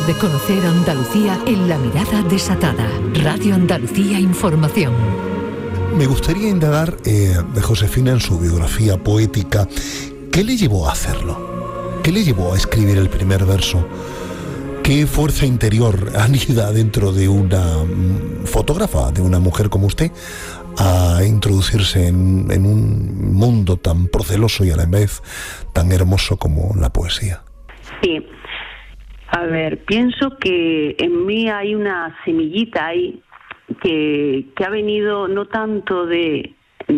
De conocer Andalucía en La Mirada Desatada. Radio Andalucía Información. Me gustaría indagar de Josefina en su biografía poética. ¿Qué le llevó a hacerlo? ¿Qué le llevó a escribir el primer verso? ¿Qué fuerza interior anida dentro de una fotógrafa, de una mujer como usted, a introducirse en un mundo tan proceloso y a la vez tan hermoso como la poesía? Sí. A ver, pienso que en mí hay una semillita ahí que ha venido no tanto de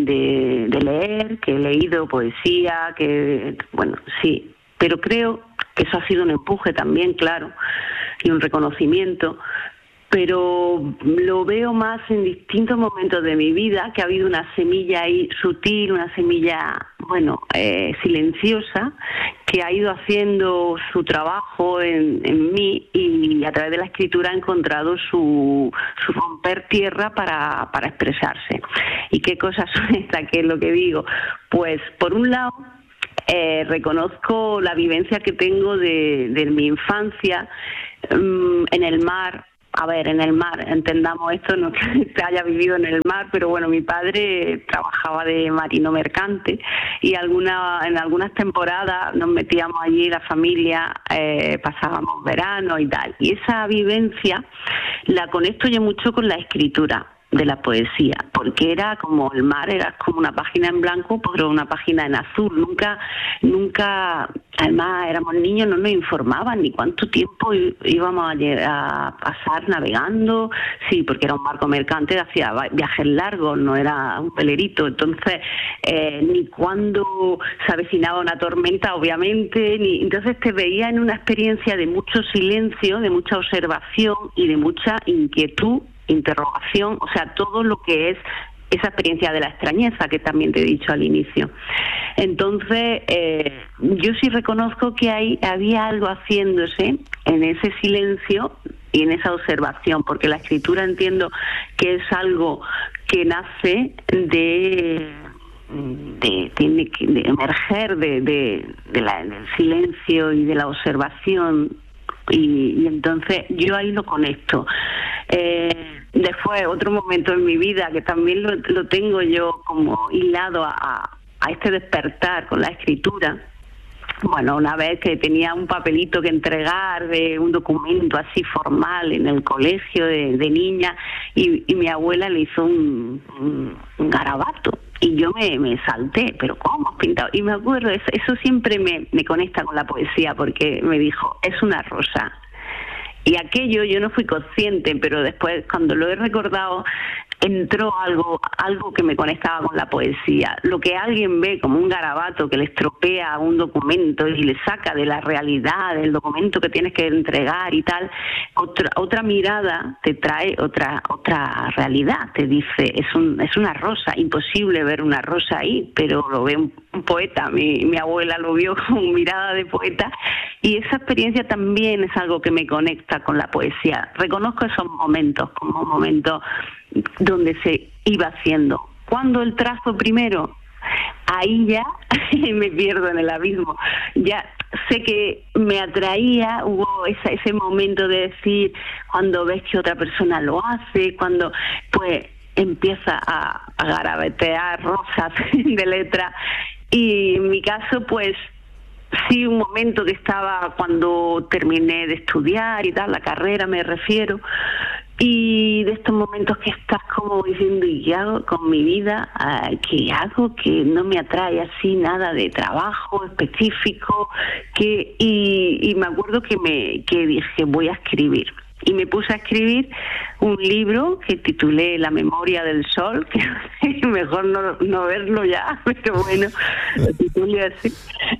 leer, que he leído poesía, que bueno, sí, pero creo que eso ha sido un empuje también, claro, y un reconocimiento, pero lo veo más en distintos momentos de mi vida, que ha habido una semilla ahí sutil, una semilla, bueno, silenciosa, que ha ido haciendo su trabajo en mí, y a través de la escritura ha encontrado su romper tierra para expresarse. ¿Y qué cosas son estas? ¿Qué es lo que digo? Pues, por un lado, reconozco la vivencia que tengo de mi infancia en el mar. A ver, en el mar, entendamos esto, no que se haya vivido en el mar, pero bueno, mi padre trabajaba de marino mercante y en algunas temporadas nos metíamos allí, la familia, pasábamos verano y tal. Y esa vivencia la conecto yo mucho con la escritura de la poesía, porque era como el mar, era como una página en blanco, pero una página en azul. Nunca, además éramos niños, no nos informaban ni cuánto tiempo íbamos a pasar navegando, sí, porque era un barco mercante, hacía viajes largos, no era un velerito, entonces ni cuándo se avecinaba una tormenta, obviamente, entonces te veía en una experiencia de mucho silencio, de mucha observación y de mucha inquietud, interrogación, o sea, todo lo que es esa experiencia de la extrañeza que también te he dicho al inicio. Entonces, yo sí reconozco que había algo haciéndose en ese silencio y en esa observación, porque la escritura entiendo que es algo que nace tiene que emerger del silencio y de la observación. Y entonces yo ahí lo conecto. Después, otro momento en mi vida que también lo tengo yo como hilado a este despertar con la escritura. Bueno, una vez que tenía un papelito que entregar de un documento así formal en el colegio de niña, y mi abuela le hizo un garabato. Y yo me salté, pero ¿cómo has pintado? Y me acuerdo, eso siempre me conecta con la poesía, porque me dijo, es una rosa. Y aquello yo no fui consciente, pero después, cuando lo he recordado, entró algo que me conectaba con la poesía. Lo que alguien ve como un garabato que le estropea un documento y le saca de la realidad del documento que tienes que entregar y tal, otra mirada te trae otra realidad. Te dice, es una rosa, imposible ver una rosa ahí, pero lo ve un poeta. Mi abuela lo vio con mirada de poeta, y esa experiencia también es algo que me conecta con la poesía. Reconozco esos momentos como momentos donde se iba haciendo. Cuando el trazo primero, ahí ya me pierdo en el abismo. Ya sé que me atraía, hubo ese momento de decir, cuando ves que otra persona lo hace, cuando pues empieza a garabatear rosas de letra. Y en mi caso, pues sí, un momento que estaba cuando terminé de estudiar y tal, la carrera me refiero, y de estos momentos que estás como diciendo, ¿y qué hago con mi vida? ¿Qué hago? Que no me atrae así nada de trabajo específico, y me acuerdo que dije, voy a escribir. Y me puse a escribir un libro que titulé La memoria del sol, que mejor no verlo ya, pero bueno, lo titulé así.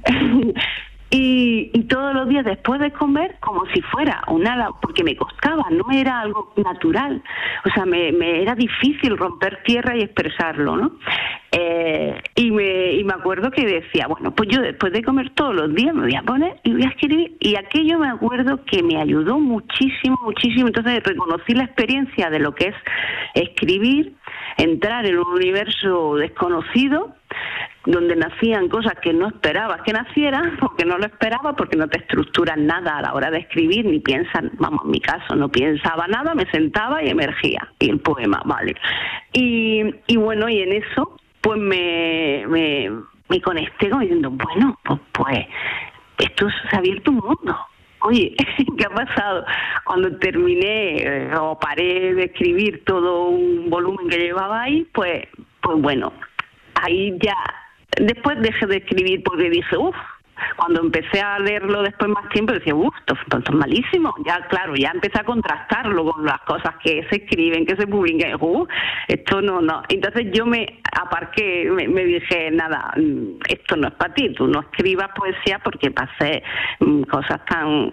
Y todos los días después de comer, como si fuera porque me costaba, no era algo natural, o sea, me era difícil romper tierra y expresarlo, ¿no? Y me acuerdo que decía, bueno, pues yo después de comer todos los días me voy a poner y voy a escribir, y aquello me acuerdo que me ayudó muchísimo, entonces reconocí la experiencia de lo que es escribir, entrar en un universo desconocido, donde nacían cosas que no esperabas que nacieran, porque no lo esperabas, porque no te estructuras nada a la hora de escribir, ni piensas, vamos, en mi caso no pensaba nada, me sentaba y emergía, y el poema, vale. Y bueno, y en eso, pues me conecté como diciendo, bueno, pues esto se ha abierto un mundo. Oye, ¿qué ha pasado? Cuando terminé o paré de escribir todo un volumen que llevaba ahí, pues bueno, ahí ya, después dejé de escribir porque dije, cuando empecé a leerlo después más tiempo, decía, esto es malísimo. Ya, claro, ya empecé a contrastarlo con las cosas que se escriben, que se publican. Esto no. Entonces yo me aparqué, me dije, nada, esto no es para ti. Tú no escribas poesía porque para hacer cosas tan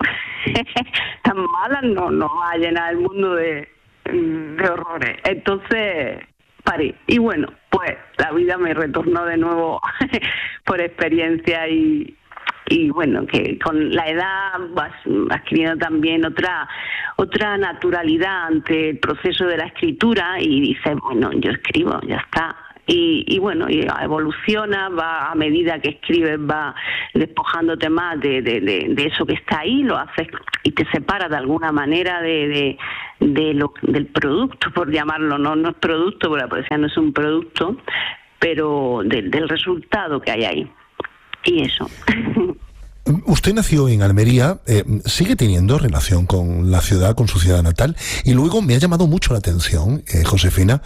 malas no va a llenar el mundo de horrores. Entonces paré. Y bueno, pues la vida me retornó de nuevo por experiencia y bueno, que con la edad vas adquiriendo también otra naturalidad ante el proceso de la escritura y dices, bueno, yo escribo, ya está. Y bueno, y evoluciona, va a medida que escribes, va despojándote más de eso que está ahí, lo haces y te separas de alguna manera del producto, por llamarlo, no es producto, porque la poesía no es un producto, pero del resultado que hay ahí. Y eso. Usted nació en Almería, sigue teniendo relación con la ciudad, con su ciudad natal, y luego me ha llamado mucho la atención, Josefina,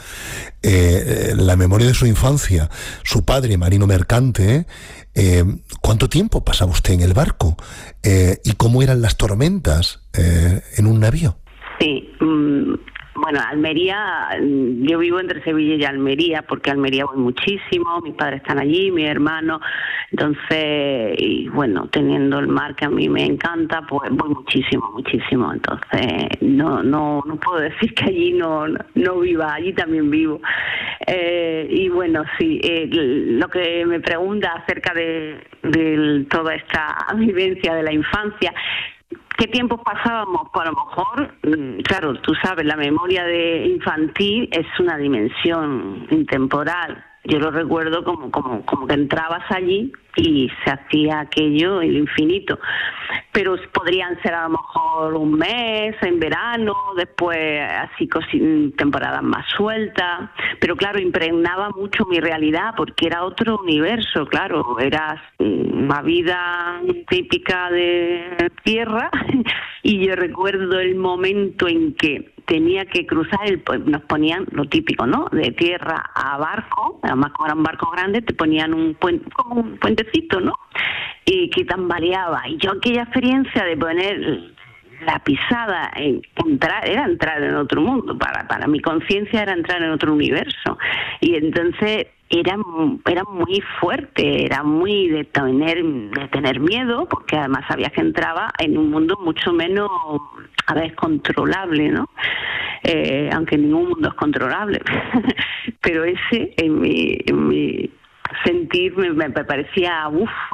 la memoria de su infancia, su padre, marino mercante, ¿cuánto tiempo pasaba usted en el barco? ¿Y cómo eran las tormentas en un navío? Sí, bueno, Almería, yo vivo entre Sevilla y Almería, porque a Almería voy muchísimo, mis padres están allí, mi hermano, entonces, y bueno, teniendo el mar que a mí me encanta, pues voy muchísimo, entonces no puedo decir que allí no viva, allí también vivo. Y bueno, sí, lo que me pregunta acerca de toda esta vivencia de la infancia, ¿qué tiempos pasábamos? Pues a lo mejor, claro, tú sabes, la memoria de infantil es una dimensión intemporal. Yo lo recuerdo como que entrabas allí y se hacía aquello el infinito. Pero podrían ser a lo mejor un mes, en verano, después así temporadas más sueltas. Pero claro, impregnaba mucho mi realidad porque era otro universo, claro. Era una vida típica de tierra y yo recuerdo el momento en que tenía que cruzar, nos ponían lo típico, ¿no? De tierra a barco, además como era un barco grande, te ponían como un puentecito, ¿no? Y que tambaleaba. Y yo aquella experiencia de poner la pisada, era entrar en otro mundo, para mi conciencia era entrar en otro universo. Y entonces era muy fuerte, era muy de tener miedo, porque además sabías que entraba en un mundo mucho menos, controlable, ¿no? Aunque ningún mundo es controlable. Pero ese, en mi sentir, me parecía,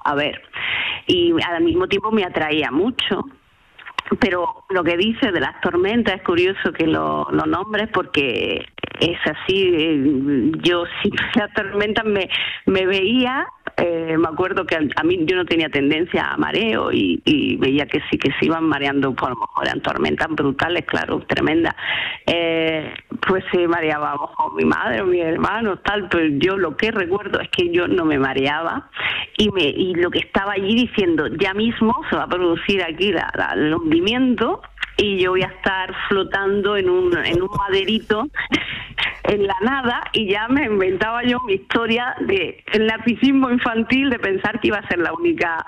y al mismo tiempo me atraía mucho. Pero lo que dice de las tormentas es curioso que lo nombres porque es así. Yo sí, las tormentas me veía, me acuerdo que a mí yo no tenía tendencia a mareo y veía que sí que se iban mareando, por lo mejor eran tormentas brutales, claro, tremendas. Pues se mareaba a lo mejor mi madre o mi hermano, tal, pero yo lo que recuerdo es que yo no me mareaba y lo que estaba allí diciendo, ya mismo se va a producir aquí el hundimiento y yo voy a estar flotando en un maderito en la nada, y ya me inventaba yo mi historia de el narcisismo infantil de pensar que iba a ser la única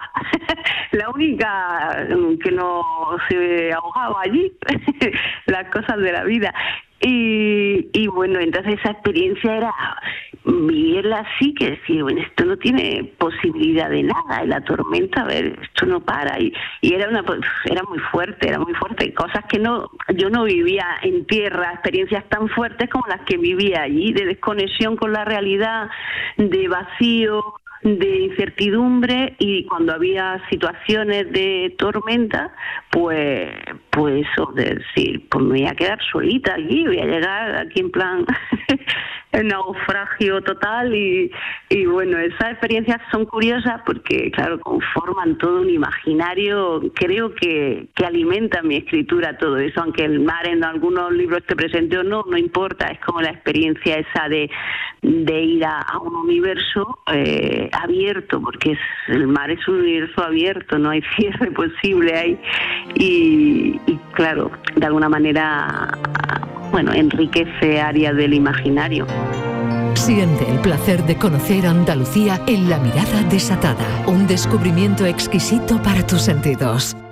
que no se ahogaba allí. Las cosas de la vida. Y bueno, entonces esa experiencia era vivirla así, que decir, bueno, esto no tiene posibilidad de nada, y la tormenta, esto no para, y era muy fuerte, cosas que yo no vivía en tierra, experiencias tan fuertes como las que vivía allí, de desconexión con la realidad, de vacío, de incertidumbre, y cuando había situaciones de tormenta, pues eso de decir, pues me voy a quedar solita aquí, voy a llegar aquí en plan naufragio total y bueno, esas experiencias son curiosas porque, claro, conforman todo un imaginario, creo que alimenta mi escritura todo eso, aunque el mar en algunos libros esté presente o no importa, es como la experiencia esa de ir a un universo abierto, porque el mar es un universo abierto, no hay cierre posible ahí y claro, de alguna manera, bueno, enriquece áreas del imaginario. Siente el placer de conocer Andalucía en La Mirada Desatada, un descubrimiento exquisito para tus sentidos.